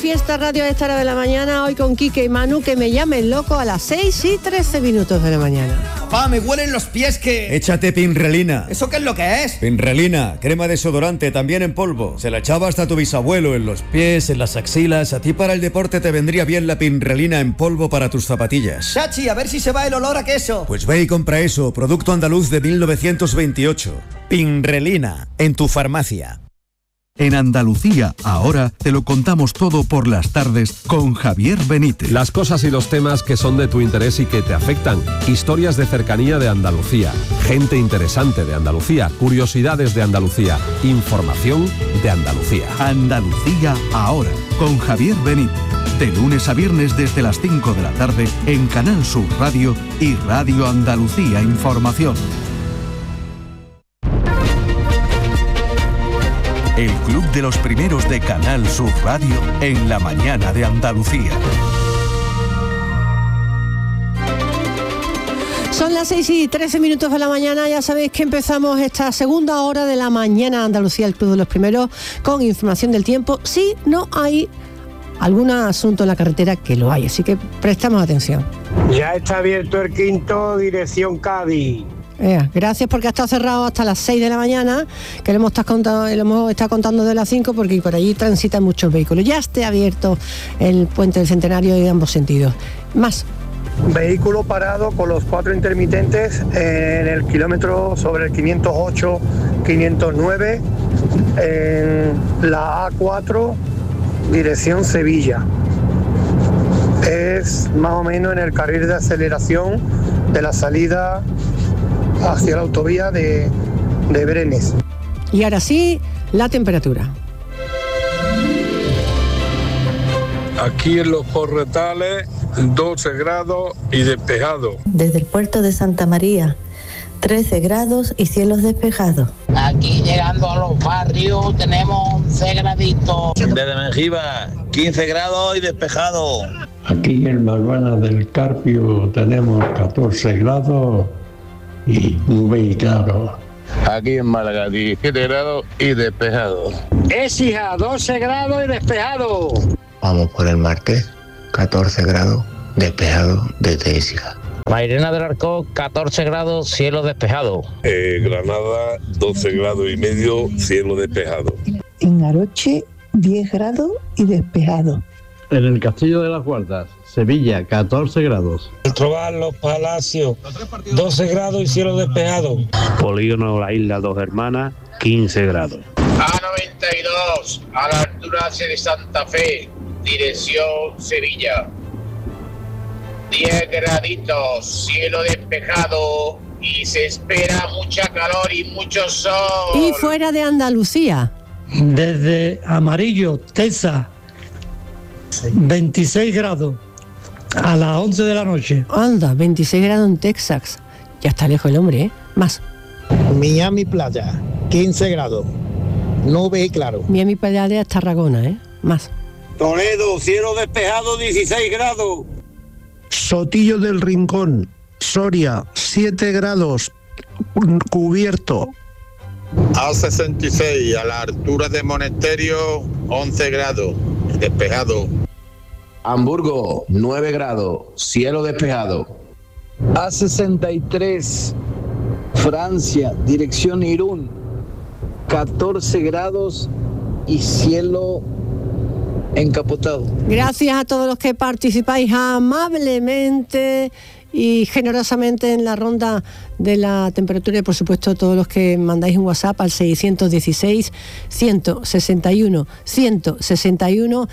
Fiesta Radio a esta hora de la mañana, hoy con Quique y Manu, que me llamen loco a las 6:13 de la mañana. Papá, me huelen los pies que... Échate Pinrelina. ¿Eso qué es lo que es? Pinrelina, crema desodorante, también en polvo. Se la echaba hasta tu bisabuelo en los pies, en las axilas. A ti para el deporte te vendría bien la Pinrelina en polvo para tus zapatillas. Chachi, a ver si se va el olor a queso. Pues ve y compra eso, producto andaluz de 1928. Pinrelina, en tu farmacia. En Andalucía, ahora, te lo contamos todo por las tardes con Javier Benítez. Las cosas y los temas que son de tu interés y que te afectan. Historias de cercanía de Andalucía. Gente interesante de Andalucía. Curiosidades de Andalucía. Información de Andalucía. Andalucía, ahora, con Javier Benítez. De lunes a viernes desde las 5 de la tarde en Canal Sur Radio y Radio Andalucía Información. El Club de los Primeros de Canal Sur Radio en la mañana de Andalucía. Son las 6:13 de la mañana, ya sabéis que empezamos esta segunda hora de la mañana de Andalucía, el Club de los Primeros, con información del tiempo. Si no hay algún asunto en la carretera, que lo hay, así que prestamos atención. Ya está abierto el quinto, dirección Cádiz. Gracias, porque ha estado cerrado hasta las 6 de la mañana, que lo hemos estado contando de las 5, porque por allí transitan muchos vehículos. Ya esté abierto el puente del Centenario de ambos sentidos. Más. Vehículo parado con los 4 intermitentes en el kilómetro sobre el 508, 509, en la A4, dirección Sevilla. Es más o menos en el carril de aceleración de la salida hacia la autovía de Brenes. Y ahora sí, la temperatura. Aquí en Los Porretales, 12 grados y despejado. Desde el puerto de Santa María, 13 grados y cielos despejados. Aquí llegando a los barrios tenemos 11 graditos. Desde Mengiba, 15 grados y despejado. Aquí en Malvana del Carpio tenemos 14 grados y nube y claro. Aquí en Málaga, 17 grados y despejado. Écija, 12 grados y despejado. Vamos por el martes, 14 grados, despejado desde Écija. Mairena del Arco, 14 grados, cielo despejado. Granada, 12 grados y medio, cielo despejado. En Aroche, 10 grados y despejado. En el Castillo de las Guardas, Sevilla, 14 grados. Trobar Los Palacios, 12 grados y cielo despejado. Polígono La Isla Dos Hermanas, 15 grados. A92, a la altura de Santa Fe, dirección Sevilla. 10 graditos, cielo despejado y se espera mucha calor y mucho sol. Y fuera de Andalucía. Desde Amarillo, Texas, 26 grados a las 11 de la noche. Anda, 26 grados en Texas. Ya está lejos el hombre, ¿eh? Más. Miami Playa, 15 grados, nube y claro. Miami Playa es Tarragona, ¿eh? Más. Toledo, cielo despejado, 16 grados. Sotillo del Rincón, Soria, 7 grados, cubierto. A66, a la altura de Monesterio, 11 grados, despejado. Hamburgo, 9 grados, cielo despejado. A63, Francia, dirección Irún, 14 grados y cielo encapotado. Gracias a todos los que participáis amablemente y generosamente en la ronda de la temperatura y por supuesto todos los que mandáis un WhatsApp al 616 161 161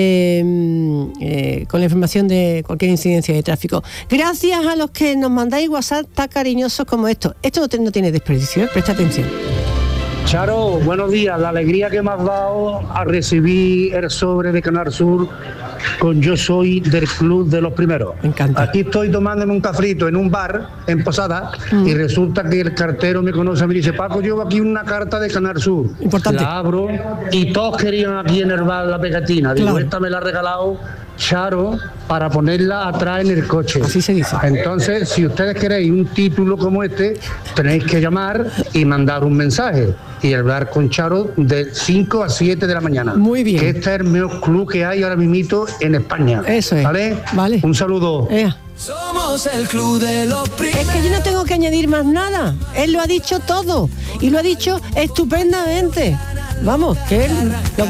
con la información de cualquier incidencia de tráfico. Gracias a los que nos mandáis WhatsApp tan cariñosos como esto. Esto no tiene desperdicio, ¿eh? Presta atención. Charo, buenos días. La alegría que me has dado a recibir el sobre de Canal Sur con Yo Soy del Club de los Primeros. Me encanta. Aquí estoy tomándome un cafrito en un bar en Posada y resulta que el cartero me conoce y me dice: Paco, llevo aquí una carta de Canal Sur. Importante. La abro y todos querían aquí en el bar la pegatina. Digo, claro. Esta me la ha regalado Charo para ponerla atrás en el coche. Así se dice. Entonces, si ustedes queréis un título como este, tenéis que llamar y mandar un mensaje y hablar con Charo de 5 a 7 de la mañana. Muy bien. Que este es el mejor club que hay ahora mismo en España. Eso es. ¿Vale? Un saludo. Somos el club de los primeros. Es que yo no tengo que añadir más nada. Él lo ha dicho todo y lo ha dicho estupendamente. Vamos, que él lo